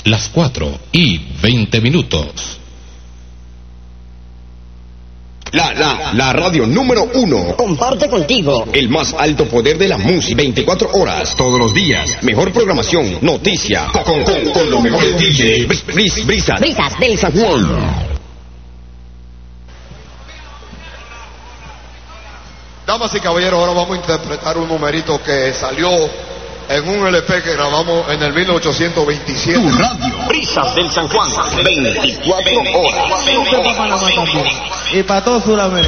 las 4:20. La radio número 1. Comparte contigo. El más alto poder de la música. 24 horas, todos los días. Mejor programación, noticia. Con los mejores DJs. Brisas del San Juan. Damas y caballeros, ahora vamos a interpretar un numerito que salió en un LP que grabamos en el 1827. Tu radio. Brisas del San Juan. 24 horas. Y para todo Sudamérica.